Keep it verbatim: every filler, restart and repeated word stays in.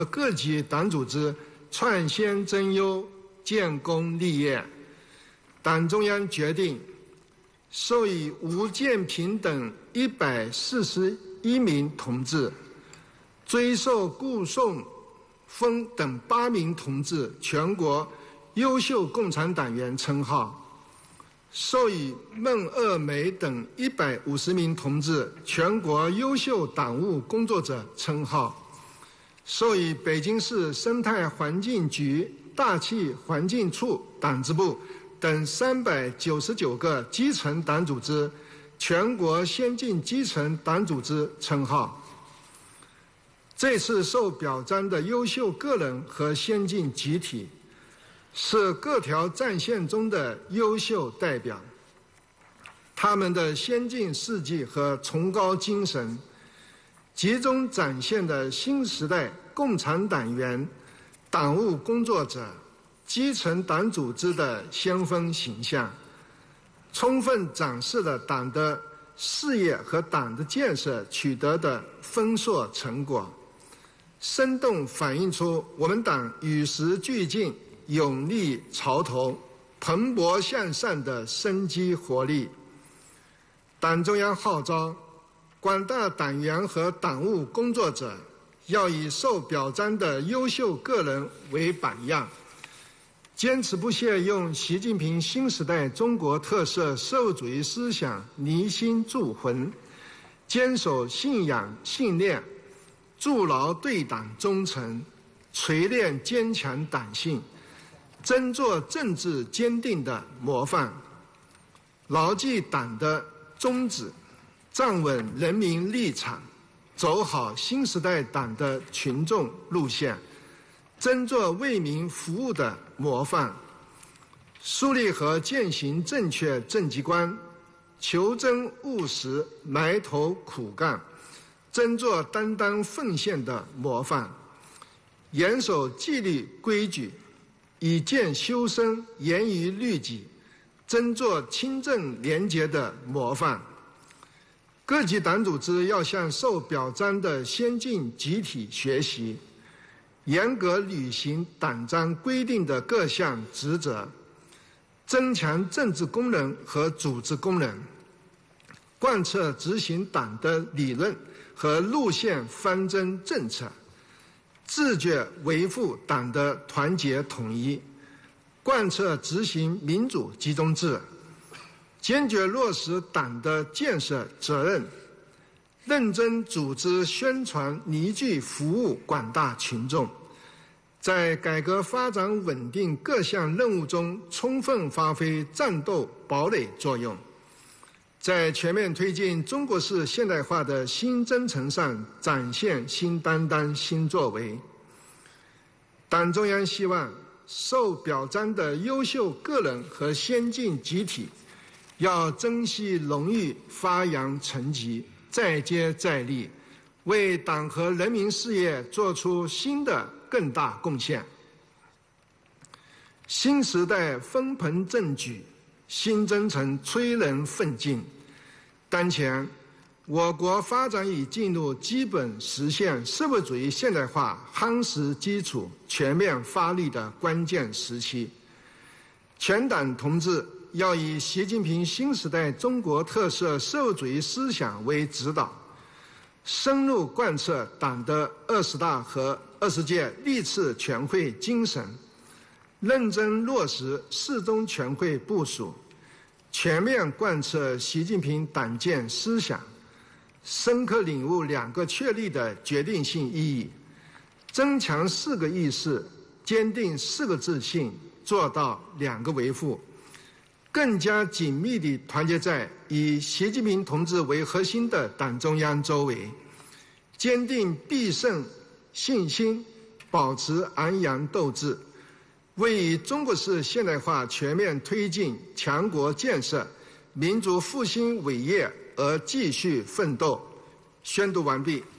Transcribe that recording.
各级党组织创新增优、建功立业。党中央决定授予吴建平等一百四十一名同志，追授顾颂峰等八名同志全国优秀共产党员称号，授予孟二梅等一百五十名同志全国优秀党务工作者称号，授予北京市生态环境局大气环境处党支部等三百九十九个基层党组织全国先进基层党组织称号。这次受表彰的优秀个人和先进集体，是各条战线中的优秀代表，他们的先进事迹和崇高精神，集中展现了新时代共产党员、党务工作者、基层党组织的先锋形象，充分展示了党的事业和党的建设取得的丰硕成果，生动反映出我们党与时俱进、勇立潮头、蓬勃向上的生机活力。党中央号召广大党员和党务工作者要以受表彰的优秀个人为榜样，坚持不懈用习近平新时代中国特色社会主义思想凝心铸魂，坚守信仰信念，筑牢对党忠诚，锤炼坚强党性，争做政治坚定的模范，牢记党的宗旨，站稳人民立场，走好新时代党的群众路线，争做为民服务的模范，树立和践行正确政绩观，求真务实，埋头苦干，争做担当奉献的模范，严守纪律规矩，以谏修身，严于律己，争做清正廉洁的模范。各级党组织要向受表彰的先进集体学习，严格履行党章规定的各项职责，增强政治功能和组织功能，贯彻执行党的理论和路线方针政策，自觉维护党的团结统一，贯彻执行民主集中制，坚决落实党的建设责任，认真组织宣传凝聚服务广大群众，在改革发展稳定各项任务中充分发挥战斗堡垒作用，在全面推进中国式现代化的新征程上展现新担当、新作为。党中央希望受表彰的优秀个人和先进集体要珍惜荣誉，发扬成绩，再接再厉，为党和人民事业做出新的更大贡献。新时代风鹏正举，新征程催人奋进。当前，我国发展已进入基本实现社会主义现代化夯实基础、全面发力的关键时期。全党同志要以习近平新时代中国特色社会主义思想为指导，深入贯彻党的二十大和二十届历次全会精神，认真落实四中全会部署，全面贯彻习近平党建思想，深刻领悟两个确立的决定性意义，增强四个意识，坚定四个自信，做到两个维护，更加紧密地团结在以习近平同志为核心的党中央周围，坚定必胜信心，保持昂扬斗志，为以中国式现代化全面推进强国建设、民族复兴伟业而继续奋斗。宣读完毕。